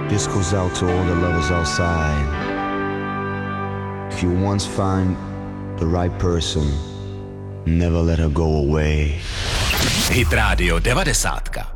This goes out to all the lovers outside. If you once find the right person, never let her go away. Hit Radio 90.